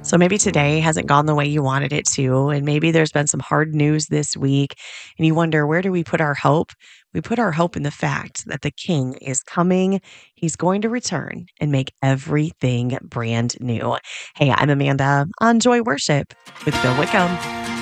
So maybe today hasn't gone the way you wanted it to, and maybe there's been some hard news this week, and you wonder, where do we put our hope? We put our hope in the fact that the King is coming. He's going to return and make everything brand new. Hey, I'm Amanda on Joy Worship with Bill Wickham.